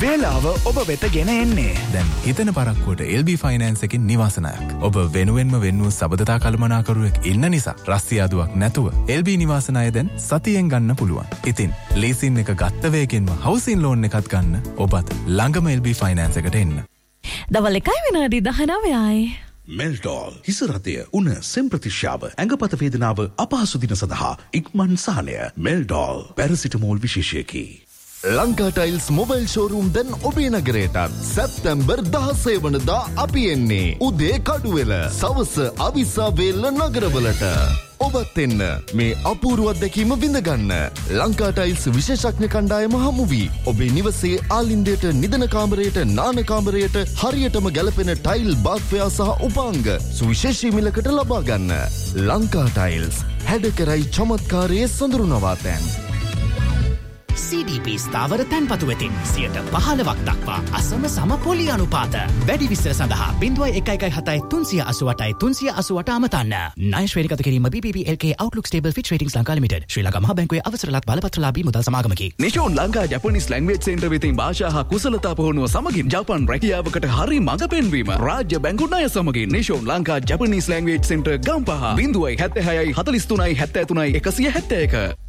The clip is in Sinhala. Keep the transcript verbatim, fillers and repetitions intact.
වේලාව ඔබ වෙත ගෙන එන්නේ. දැන් හිතන පරක්කුවට එල් බී ෆයිනෑන්ස් එකකින් නිවාසනායක්. ඔබ වෙනුවෙන්ම වෙන්නු සබඳතා කළමනාකරුවෙක් ඉන්න නිසා රස්තියාදුවක් නැතුව එල් බී නිවාසනාය දැන් සතියෙන් ගන්න පුළුවන්. ඉතින් ලීසින් එක ගත්ත වේගෙන්ම හවුසින් ලෝන් එකත් ගන්න ඔබත් ළඟම එල් බී ෆයිනෑන්ස් එකට එන්න. දවල් එකයි විනාඩි දහනවයයි. මෙල්ටෝල් හිසරතය උන සෙම්ප්‍රතිශ්‍යාව ඇඟපත වේදනාව අපහසු දින සඳහා ඉක්මන් සහනය. මෙල්ටෝල් paracetamol විශේෂයකි. Lanka tiles mobile showroom දැන් ඔබේ නගරයටත් සැප්තැම්බර් දහසය වනදා අපි එන්නේ උදේ කඩුවෙල සවස අවිස්සාවේල්ල නගරවලට. ඔබත් එන්න මේ අපූර්ව අත්දැකීම විඳගන්න. ලංකා ටයිල්ස් විශේෂඥ කණ්ඩායම හමු වී ඔබේ නිවසේ ආලින්දයට නිදන කාමරයට නාන කාමරයට හරියටම ගැලපෙන ටයිල් බාග්පයා සහ උපාංග සුවිශේෂී මිලකට ලබා ගන්න. ලංකා ටයිල්ස් හැඩකරයි චමත්කාරයේ සොඳුරු නවාතැන්. සී ඩී පී ස්ථාවර තැන්පතු වෙතින් සියයට පහළොවක් දක්වා අසම සම පොලි අනුපාත. වැඩි විස්තර සඳහා බිංදුවයි එකයි එකයි හතයි තුන්සිය අසූඅටයි තුන්සිය අසූඅට අමතන්න. ණය ශ්‍රේණිගත කිරීම බී පී පී එල් කේ Outlook Stable Fitch Ratings Lanka limited. ශ්‍රී ලංකා මහා බැංකුවේ අවසරලත් බලපත්‍රලාභී මුදල් සමාගමකි. නිෂෝන් ලංකා ජපනිස් ලැන්ග්වේජ් සෙන්ටර් වෙතින් භාෂා හා කුසලතා පුහුණුව සමගින් ජපාන් රැකියාවකට හරි මඟ පෙන්වීම. රාජ්‍ය බැංකු ණය සමගින් නිෂෝන් Lanka Japanese language centre Gampaha බිංදුවයි හැත්තෑ හයයි හතළිස් තුනයි හැත්තෑ තුනයි එකසිය හැත්තෑ එක.